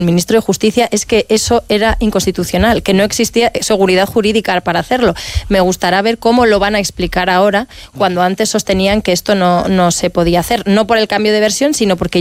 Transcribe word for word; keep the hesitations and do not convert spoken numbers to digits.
ministro de Justicia es que eso era inconstitucional, que no existía seguridad jurídica para hacerlo. Me gustará ver cómo lo van a explicar ahora, cuando antes sostenían que esto no, no se podía hacer, no por el cambio de versión, sino porque